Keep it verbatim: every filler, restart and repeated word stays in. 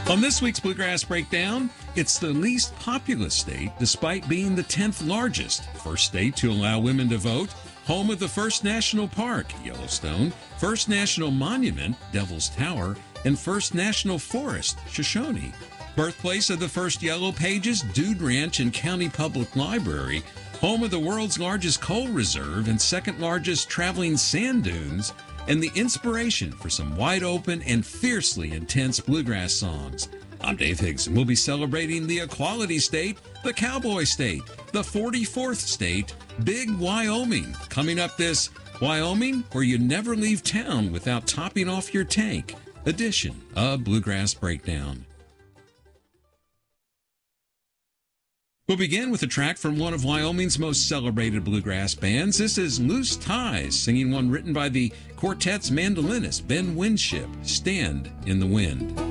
On this week's Bluegrass Breakdown, it's the least populous state despite being the tenth largest. First state to allow women to vote. Home of the first national park, Yellowstone. First national monument, Devil's Tower. And first national forest, Shoshone. Birthplace of the first Yellow Pages, Dude Ranch and County Public Library. Home of the world's largest coal reserve and second largest traveling sand dunes. And the inspiration for some wide open and fiercely intense bluegrass songs. I'm Dave Higgs, and we'll be celebrating the Equality State, the Cowboy State, the forty-fourth State, Big Wyoming. Coming up this Wyoming, where you never leave town without topping off your tank edition of Bluegrass Breakdown. We'll begin with a track from one of Wyoming's most celebrated bluegrass bands. This is Loose Ties, singing one written by the quartet's mandolinist, Ben Winship, Stand in the Wind.